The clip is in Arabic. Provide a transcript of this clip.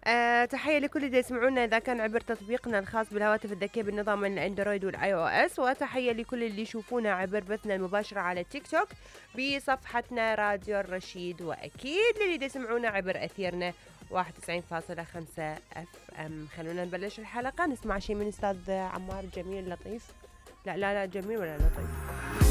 تحية لكل اللي يسمعونا إذا كان عبر تطبيقنا الخاص بالهواتف الذكية بالنظام الأندرويد والآي أو إس، وتحية لكل اللي يشوفونا عبر بثنا المباشرة على تيك توك بصفحتنا راديو الرشيد، وأكيد للي يسمعونا عبر أثيرنا 91.5 اف ام. خلونا نبلش الحلقة، نسمع شي من أستاذ عمار. جميل لطيف، لا لا لا، جميل ولا لطيف؟